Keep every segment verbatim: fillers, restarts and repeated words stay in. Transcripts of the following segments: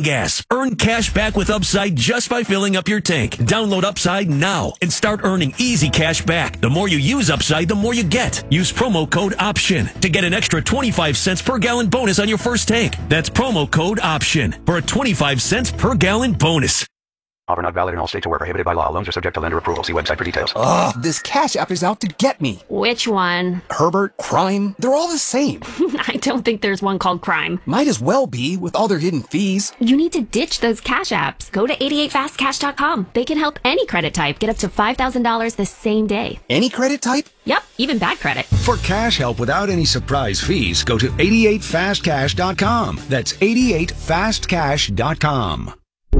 gas. Earn cash back with Upside just by filling up your tank. Download Upside now and start earning easy cash back. The more you use Upside, the more you get. Use promo code OPTION to get an extra twenty-five cents per gallon bonus on your first tank. That's promo code OPTION for a twenty-five cents per gallon bonus. Offer not valid in all states or where prohibited by law. Loans are subject to lender approval. See website for details. Ugh, this Cash App is out to get me. Which one? Herbert, Crime, they're all the same. I don't think there's one called Crime. Might as well be, with all their hidden fees. You need to ditch those Cash Apps. Go to eighty-eight fast cash dot com. They can help any credit type get up to five thousand dollars the same day. Any credit type? Yep, even bad credit. For cash help without any surprise fees, go to eighty-eight fast cash dot com. That's eighty-eight fast cash dot com.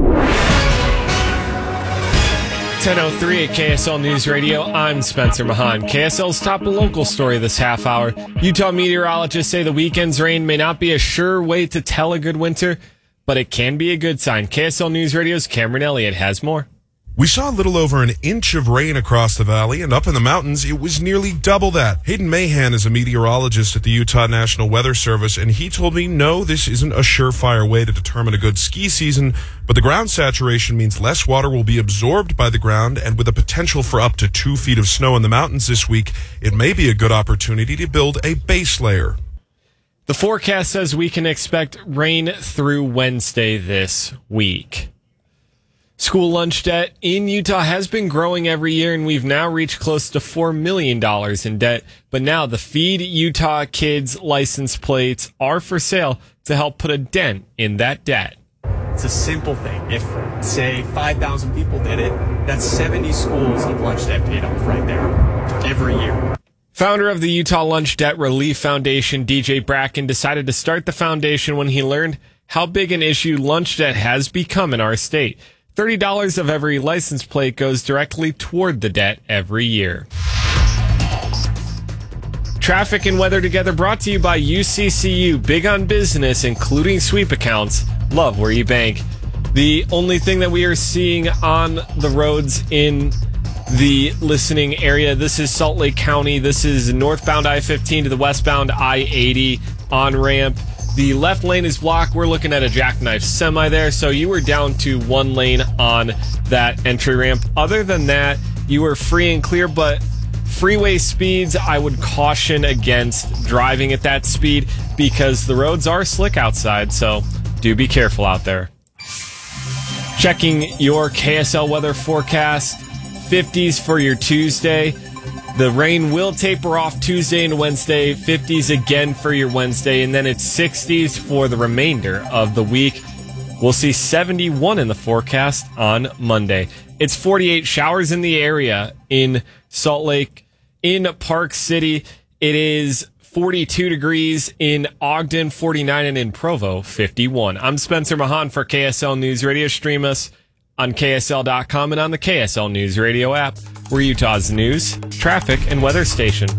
ten oh three at K S L News Radio. I'm Spencer Mahan. K S L's top local story this half hour. Utah meteorologists say the weekend's rain may not be a sure way to tell a good winter, but it can be a good sign. K S L News Radio's Cameron Elliott has more. We saw a little over an inch of rain across the valley, and up in the mountains, it was nearly double that. Hayden Mahan is a meteorologist at the Utah National Weather Service, and he told me, no, this isn't a surefire way to determine a good ski season, but the ground saturation means less water will be absorbed by the ground, and with a potential for up to two feet of snow in the mountains this week, it may be a good opportunity to build a base layer. The forecast says we can expect rain through Wednesday this week. School lunch debt in Utah has been growing every year, and we've now reached close to four million dollars in debt. But now the Feed Utah Kids license plates are for sale to help put a dent in that debt. It's a simple thing. If, say, five thousand people did it, that's seventy schools of lunch debt paid off right there every year. Founder of the Utah Lunch Debt Relief Foundation, D J Bracken, decided to start the foundation when he learned how big an issue lunch debt has become in our state. thirty dollars of every license plate goes directly toward the debt every year. Traffic and weather together brought to you by U C C U. Big on business, including sweep accounts. Love where you bank. The only thing that we are seeing on the roads in the listening area, this is Salt Lake County. This is northbound I fifteen to the westbound I eighty on-ramp. The left lane is blocked. We're looking at a jackknife semi there, so you were down to one lane on that entry ramp. Other than that, you were free and clear, but freeway speeds, I would caution against driving at that speed because the roads are slick outside, so do be careful out there. Checking your K S L weather forecast, fifties for your Tuesday. The rain will taper off Tuesday and Wednesday, fifties again for your Wednesday, and then it's sixties for the remainder of the week. We'll see seventy-one in the forecast on Monday. It's forty-eight showers in the area in Salt Lake. In Park City, it is forty-two degrees in Ogden, forty-nine, and in Provo, fifty-one. I'm Spencer Mahan for K S L News Radio. Stream us on K S L dot com and on the K S L News Radio app. We're Utah's news, traffic, and weather station.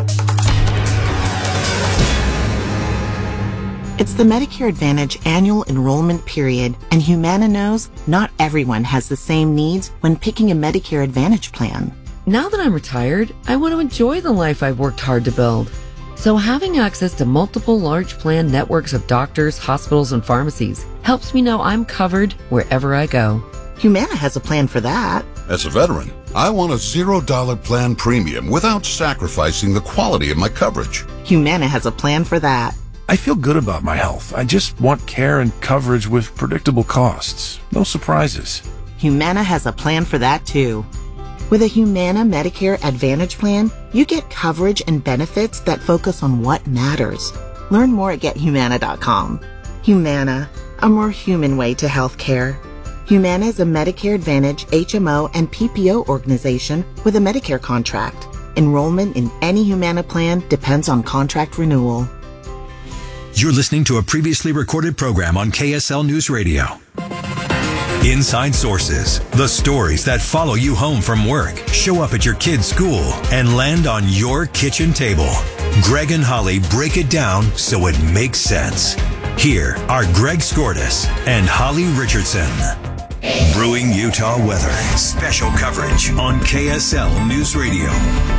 It's the Medicare Advantage annual enrollment period, and Humana knows not everyone has the same needs when picking a Medicare Advantage plan. Now that I'm retired, I want to enjoy the life I've worked hard to build. So having access to multiple large plan networks of doctors, hospitals, and pharmacies helps me know I'm covered wherever I go. Humana has a plan for that. As a veteran, I want a zero dollar plan premium without sacrificing the quality of my coverage. Humana has a plan for that. I feel good about my health. I just want care and coverage with predictable costs. No surprises. Humana has a plan for that too. With a Humana Medicare Advantage plan, you get coverage and benefits that focus on what matters. Learn more at get humana dot com. Humana, a more human way to healthcare. Humana is a Medicare Advantage, H M O, and P P O organization with a Medicare contract. Enrollment in any Humana plan depends on contract renewal. You're listening to a previously recorded program on K S L News Radio. Inside Sources, the stories that follow you home from work, show up at your kid's school, and land on your kitchen table. Greg and Holly break it down so it makes sense. Here are Greg Skordas and Holly Richardson. Brewing Utah weather. Special coverage on K S L News Radio.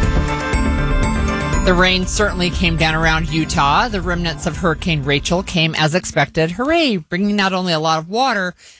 The rain certainly came down around Utah. The remnants of Hurricane Rachel came as expected. Hooray! Bringing not only a lot of water,